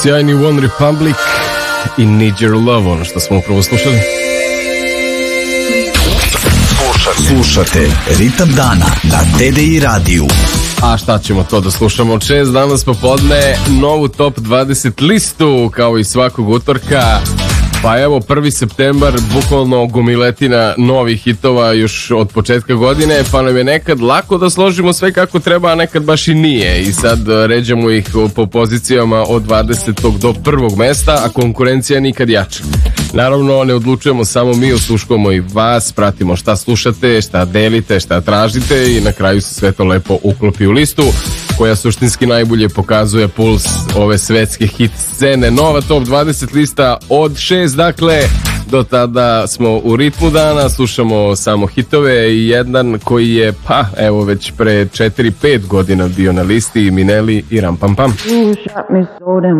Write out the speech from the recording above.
Sjajni One Republic i Need Your Love, ono što smo upravo slušali. Slušate Ritam dana na TDI radiju. A šta ćemo to da slušamo od 6 danas popodne, novu Top 20 listu kao i svakog utorka. Pa evo, 1. septembar, bukvalno gomiletina novih hitova još od početka godine, pa nam je nekad lako da složimo sve kako treba, a nekad baš i nije. I sad ređamo ih po pozicijama od 20. do 1. mesta, a konkurencija nikad jača. Naravno, ne odlučujemo samo mi, osluškujemo i vas, pratimo šta slušate, šta delite, šta tražite i na kraju se sve to lepo uklopi u listu koja suštinski najbolje pokazuje puls ove svetske hit scene. Nova Top 20 lista od 6, dakle, do tada smo u ritmu dana, slušamo samo hitove i jedan koji je, pa evo već pre 4-5 godina bio na listi, Mineli i Ram Pam Pam. You shot me so damn